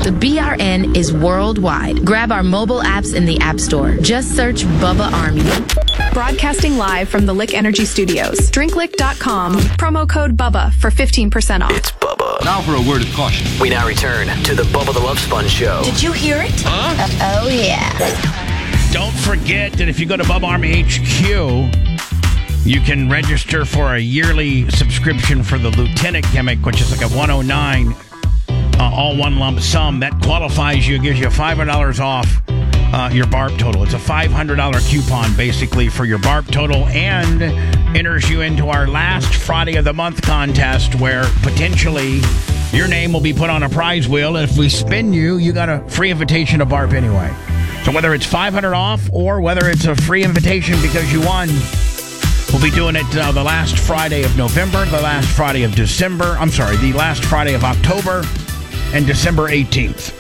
The BRN is worldwide. Grab our mobile apps in the App Store. Just search Bubba Army. Broadcasting live from the Lick Energy Studios. DrinkLick.com. Promo code BUBBA for 15% off. It's Bubba. Now for a word of caution. We now return to the Bubba the Love Sponge Show. Did you hear it? Huh? Oh, yeah. Don't forget that if you go to Bubba Army HQ, you can register for a yearly subscription for the Lieutenant gimmick, which is like a 109, all one lump sum. That qualifies you, gives you $500 off your BARP total. It's a $500 coupon, basically, for your BARP total, and enters you into our last Friday of the month contest, where potentially your name will be put on a prize wheel, and if we spin you, you got a free invitation to BARP anyway. So whether it's $500 off or whether it's a free invitation because you won, we'll be doing it the last Friday of November, the last Friday of December. I'm sorry, the last Friday of October and December 18th.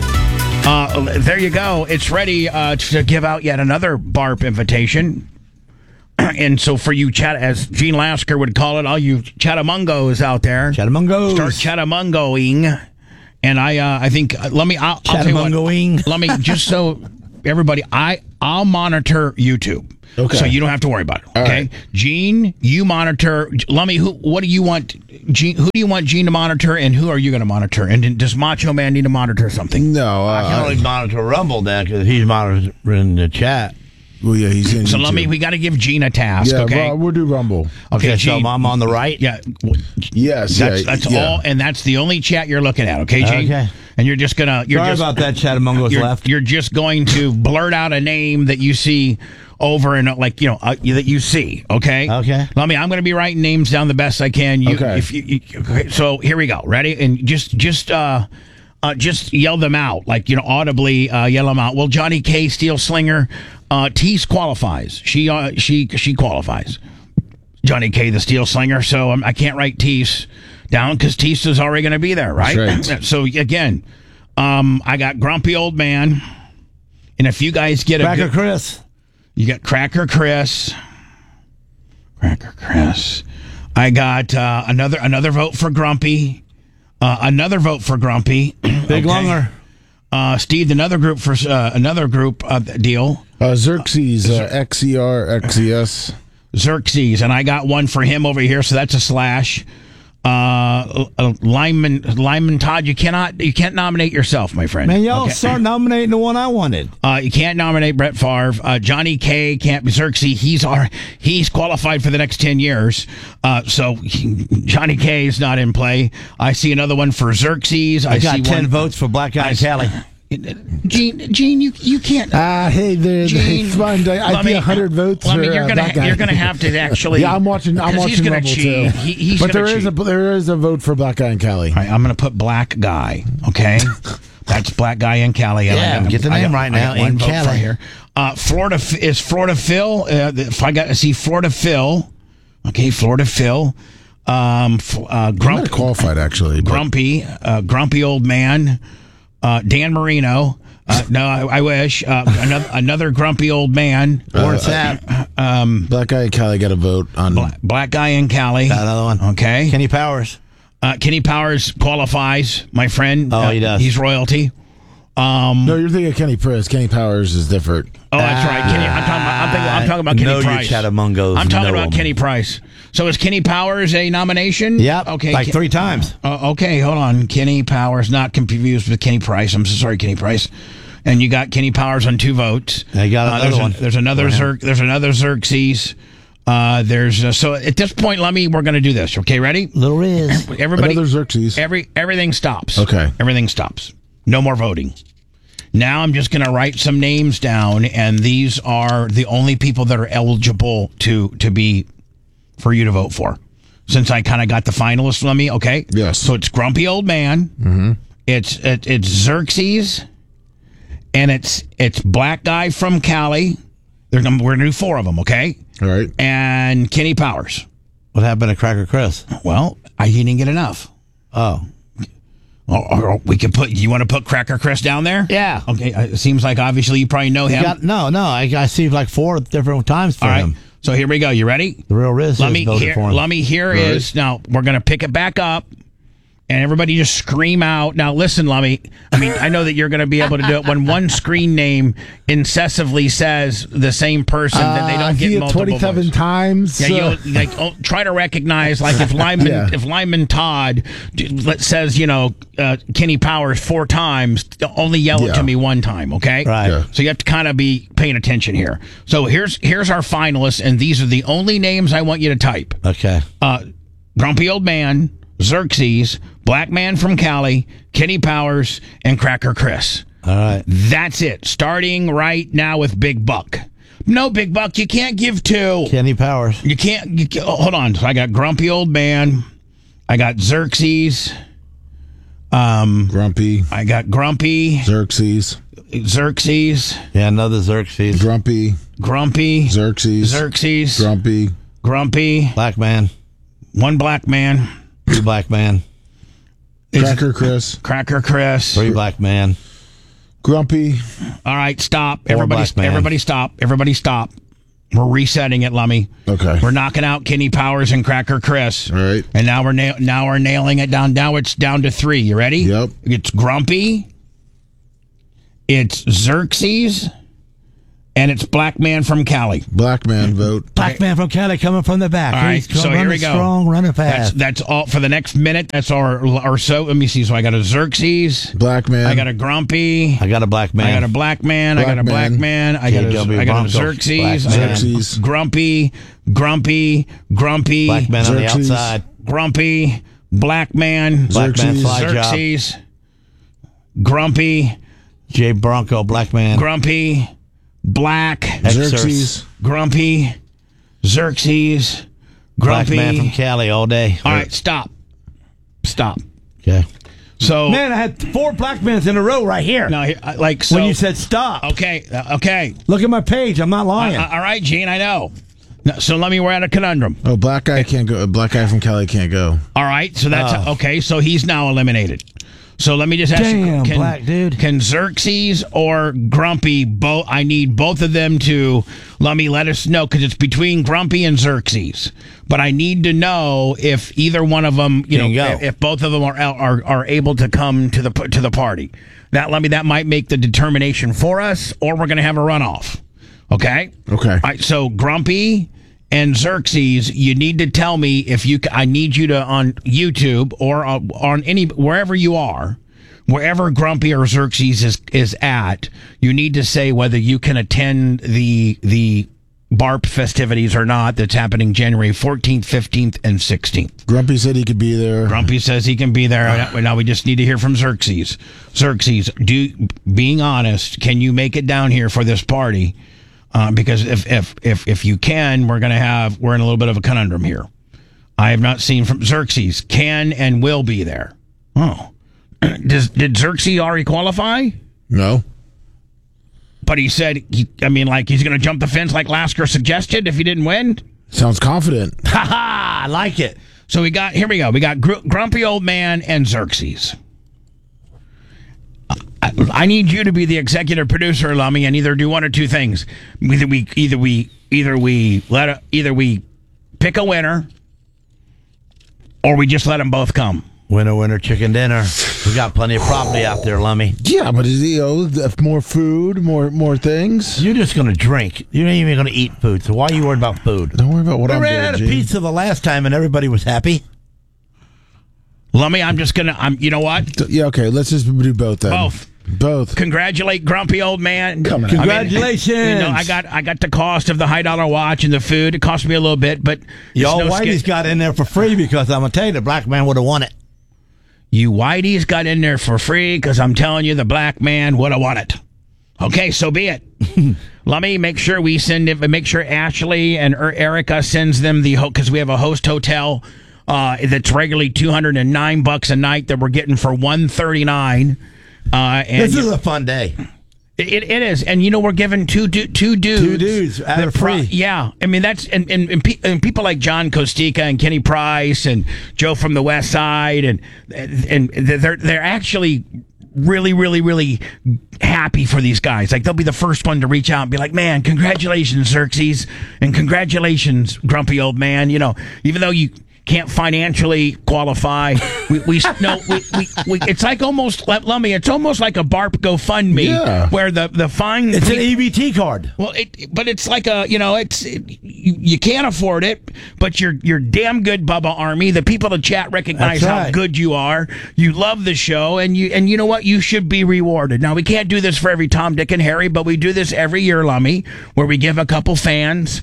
There you go. It's ready to give out yet another BARP invitation. And so for you, as Gene Lasker would call it, all you Chattamungos out there. Chattamungos. Start Chattamungoing. And I think, I'll tell you what, let me, just so everybody, I'll monitor YouTube. Okay. So you don't have to worry about it. Okay. Right. Gene, you monitor. Lummy, what do you want? Gene, who do you want Gene to monitor, and who are you going to monitor? And does Macho Man need to monitor something? No. I can only monitor Rumble now because he's monitoring the chat. Well, yeah, he's in So YouTube. Lummy, we got to give Gene a task. Yeah, okay. we'll do Rumble. Okay, So Gene. I'm on the right? Yeah. Yes. That's all, and that's the only chat you're looking at. Okay, Gene. Okay. And you're just gonna. Sorry about that, Chattamungos left. You're just going to blurt out a name that you see over and that you see. Okay. Okay. Lummy, I'm going to be writing names down the best I can. Okay. Okay. So here we go. Ready? And just yell them out, audibly yell them out. Well, Johnny K, Steel Slinger, Tease qualifies. She qualifies. Johnny K, the Steel Slinger. So I can't write Tease down because Tease is already going to be there, right? Right. So again, I got Grumpy Old Man, and if you guys get Cracker Chris. You got Cracker Chris. Cracker Chris. I got another vote for Grumpy. Another vote for Grumpy. Big Lunger. Steve, another group deal. Xerxes, XER, XES. Xerxes, and I got one for him over here, so that's a slash. Lyman Todd, you can't nominate yourself, my friend. Man, y'all start nominating the one I wanted. You can't nominate Brett Favre. Johnny K can't be Xerxes. He's qualified for the next 10 years. So Johnny K is not in play. I see another one for Xerxes. I got 10 votes for Black Guy Cali. Gene, you can't. Hey, Gene, I think 100 votes. You're gonna have to actually. Yeah, I'm watching. He's gonna Rumble cheat. too. But there is a vote for Black Guy and Cali. All right, I'm gonna put Black Guy. Okay, that's Black Guy and Cali. Yeah, get the name right now. In Cali right here. Florida is Florida Phil. If I got to see Florida Phil. Okay, Florida Phil. Grumpy qualified actually. Grumpy old man. Dan Marino. No, I wish. Another grumpy old man. What's that? Black Guy and Cali got a vote on. Black Guy and Cali. Got another one. Okay. Kenny Powers. Kenny Powers qualifies, my friend. Oh, he does. He's royalty. No, you're thinking of Kenny Price. Kenny Powers is different. Oh, that's right. Kenny, I'm talking about Kenny Price. Chattamungos. I'm talking about Kenny Price. So is Kenny Powers a nomination? Yep. Okay. Like 3 times. Okay, hold on. Kenny Powers, not confused with Kenny Price. I'm so sorry, Kenny Price. And you got Kenny Powers on 2 votes. I got another one. There's another Xerxes. So at this point, we're going to do this. Okay, ready? Little Riz. Everybody. Another Xerxes. Everything stops. Okay. Everything stops. No more voting. Now I'm just going to write some names down, and these are the only people that are eligible to be for you to vote for. Since I kind of got the finalists on me, okay? Yes. So it's Grumpy Old Man. Mm-hmm. It's Xerxes, and it's Black Guy from Cali. We're gonna do 4 of them, okay? All right. And Kenny Powers. What happened to Cracker Chris? Well, he didn't get enough. Oh. Or we could put. You want to put Cracker Chris down there? Yeah. Okay. It seems like obviously you probably know him. I see like 4 different times for him. So here we go. You ready? The real Riz. Let me hear is now we're going to pick it back up, and everybody just scream out. Now, listen, Lummy. I mean, I know that you're going to be able to do it when one screen name incessively says the same person, then they don't get multiple 27 votes. times. Yeah, try to recognize, like if Lyman Todd says, Kenny Powers 4 times, only yell it to me 1 time, okay? Right. Yeah. So you have to kind of be paying attention here. So here's our finalists, and these are the only names I want you to type. Okay. Grumpy Old Man, Xerxes, Black Man from Cali, Kenny Powers, and Cracker Chris. All right. That's it. Starting right now with Big Buck. No, Big Buck, you can't give 2. Kenny Powers. You can't hold on. So I got Grumpy Old Man. I got Xerxes. Grumpy. I got Grumpy. Xerxes. Yeah, another Xerxes. Grumpy. Xerxes. Grumpy. Black man. 1 Black Man. 2 black man. Cracker Chris. 3 black man. Grumpy. All right, stop. 4 black man. Everybody stop. We're resetting it, Lummy. Okay. We're knocking out Kenny Powers and Cracker Chris. All right. And now we're nailing it down. Now it's down to 3. You ready? Yep. It's Grumpy. It's Xerxes. And it's Black Man from Cali. Black man vote. Black man from Cali coming from the back. All right, He's so here we go. Strong, running fast. That's all for the next minute. That's our so. Let me see. So I got a Xerxes. Black man. I got a Grumpy. I got a black man. I got a Black Man. I got a Black Man. I got a Xerxes. Black man. Xerxes. Grumpy. Black man on the Xerxes. outside. Grumpy. Black Man. Black man Xerxes. fly job. Xerxes. Grumpy. Jay Bronco, black man. Grumpy. Black. Xerxes. Grumpy. Xerxes. Black Grumpy. man from Cali all day. All right, stop. Okay. So Man, I had 4 black men in a row right here. now, like so. when you said stop. Okay. Look at my page. I'm not lying. All right, Gene. I know. No, so let me. We're at a conundrum. Oh, black guy can't go. Black guy from Cali can't go. All right. So that's okay. So he's now eliminated. So let me just ask Damn, you, black dude. Can Xerxes or Grumpy both? I need both of them to let us know, because it's between Grumpy and Xerxes. But I need to know if either one of them, if both of them are able to come to the party. That might make the determination for us, or we're going to have a runoff. Okay. Okay. All right. So Grumpy and Xerxes, you need to tell me if you. I need you to, on YouTube or on any wherever you are, wherever Grumpy or Xerxes is at, you need to say whether you can attend the BARP festivities or not. That's happening January 14th, 15th, and 16th. Grumpy said he could be there. Grumpy says he can be there. Now we just need to hear from Xerxes. Xerxes, being honest, can you make it down here for this party? Because if you can, we're in a little bit of a conundrum here. I have not seen from Xerxes can and will be there. Oh, did Xerxes already qualify? No. But he said he's going to jump the fence like Lasker suggested if he didn't win. Sounds confident. Ha ha! I like it. So here we go. We got Grumpy Old Man and Xerxes. I need you to be the executive producer, Lummy, and either do one or two things. Either we pick a winner, or we just let them both come. Winner, chicken dinner. We got plenty of property out there, Lummy. Yeah, but more food, more things. You're just going to drink. You're not even going to eat food. So why are you worried about food? Don't worry about what I'm We doing, ran out of Gene. pizza the last time, and everybody was happy. Lummy, you know what? Yeah, okay, let's just do both then. Both. Congratulate Grumpy Old Man. Congratulations. I got the cost of the high dollar watch and the food. It cost me a little bit, but Y'all Whitey's got in there for free because I'm going to tell you, the black man would have won it. You Whiteys got in there for free because I'm telling you the black man would have won it. Okay, so be it. Let me make sure Ashley and Erica sends them because we have a host hotel that's regularly $209 a night that we're getting for $139. This is a fun day. It is, and we're giving two dudes. Two dudes out of free. Yeah, I mean that's and people like John Kostika and Kenny Price and Joe from the West Side and they're actually really, really, really happy for these guys. Like they'll be the first one to reach out and be like, "Man, congratulations, Xerxes, and congratulations, Grumpy Old Man." Even though can't financially qualify. It's like almost, Lummy, it's almost like a BARP GoFundMe where the fine. It's an EBT card. Well, but it's like you can't afford it, but you're damn good, Bubba Army. The people in the chat recognize how good you are. You love the show, and you know what? You should be rewarded. Now, we can't do this for every Tom, Dick, and Harry, but we do this every year, Lummy, where we give a couple fans,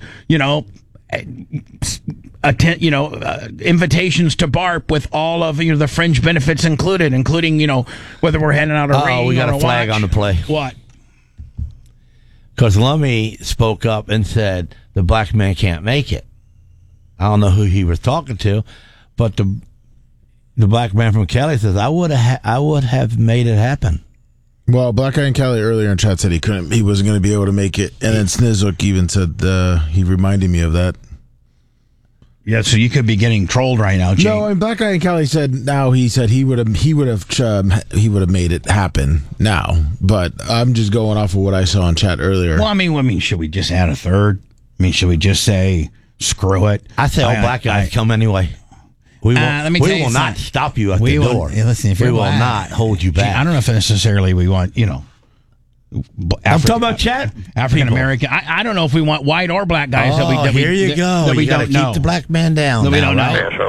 invitations to BARP with all of the fringe benefits included, including whether we're handing out a ring. We got a flag on the play. What? Because Lummy spoke up and said the black man can't make it. I don't know who he was talking to, but the black man from Cali says I would have made it happen. Well, Black Guy in Cali earlier in chat said he wasn't going to be able to make it, and then Snizzook even said he reminded me of that. Yeah, so you could be getting trolled right now, Gene. No, and Black Guy in Cali said he would have made it happen now, but I'm just going off of what I saw in chat earlier. Well, I mean, should we just add a third? I mean, should we just say screw it? I say all black guys come anyway. We will not stop you at the door. Listen, if we will not hold you back. I don't know if necessarily we want, I'm talking about chat. African American. I don't know if we want white or black guys. Here you go. That we you don't know. Keep the black man down. That we don't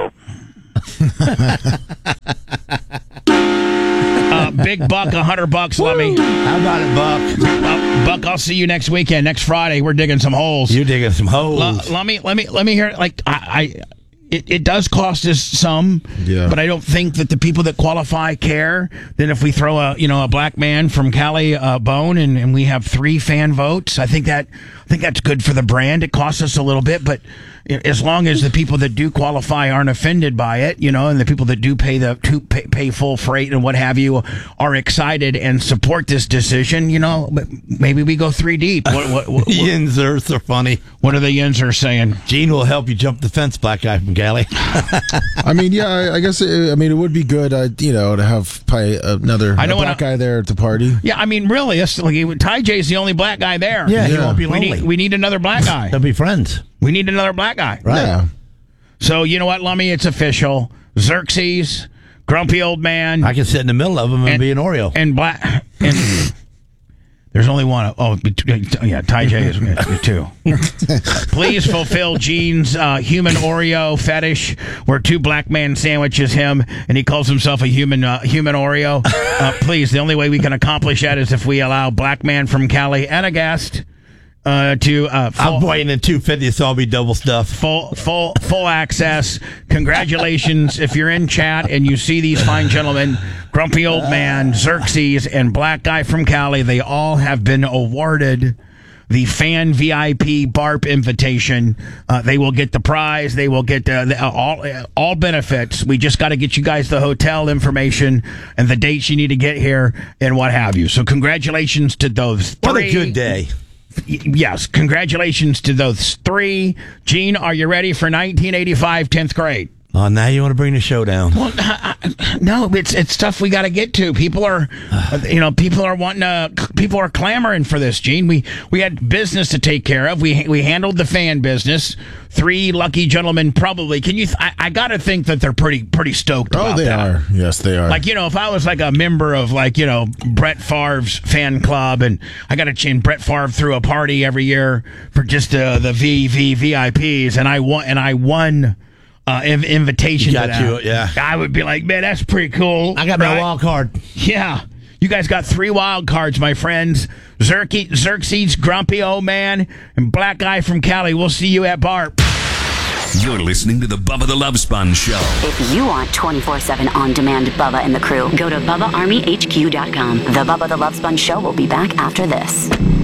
know. Big Buck, $100, let me. How about it, Buck? Buck, I'll see you next weekend, next Friday. We're digging some holes. You're digging some holes. Let me hear. Like It does cost us some, but I don't think that the people that qualify care. Then if we throw a black man from Cali bone and we have 3 fan votes, I think that's good for the brand. It costs us a little bit, but as long as the people that do qualify aren't offended by it, and the people that do pay full freight and what have you are excited and support this decision, maybe we go 3 deep. What Yinzers are funny. What are the Yinzers saying? Gene will help you jump the fence, black guy from Cali. I mean, I guess it would be good, to have another black guy there at the party. Yeah, I mean, realistically, Ty J's the only black guy there. Yeah, he won't be lonely. We need another black guy. They'll be friends. We need another black guy. Right. Yeah. So, you know what, Lummy? It's official. Xerxes, grumpy old man. I can sit in the middle of them and be an Oreo. And black. And there's only one. Ty J is 2. Please fulfill Gene's human Oreo fetish, where 2 black man sandwiches him, and he calls himself a human Oreo. Please, the only way we can accomplish that is if we allow black man from Cali and a guest I'm waiting at 250, so I'll be double stuffed. Full access. Congratulations if you're in chat and you see these fine gentlemen, grumpy old man, Xerxes, and black guy from Cali. They all have been awarded the fan VIP BARP invitation. They will get the prize. They will get all benefits. We just got to get you guys the hotel information and the dates you need to get here and what have you. So congratulations to those 3. What a good day. Yes, congratulations to those 3. Gene, are you ready for 1985 10th grade? Now you want to bring the show down. Well, no, it's stuff we got to get to. People are clamoring for this, Gene. We had business to take care of. We handled the fan business. 3 lucky gentlemen, probably. Can you? I got to think that they're pretty stoked about that. Oh, they are. Yes, they are. Like, if I was like a member of Brett Favre's fan club, and I got to change Brett Favre through a party every year for just the VVIPs, and I won. Invitation to that. I would be like, man, that's pretty cool. I got my wild card. Yeah. You guys got 3 wild cards, my friends. Xerxes, grumpy old man, and black guy from Cali. We'll see you at BARP. You're listening to the Bubba the Love Sponge Show. If you want 24/7 on-demand Bubba and the crew, go to BubbaArmyHQ.com. The Bubba the Love Sponge Show will be back after this.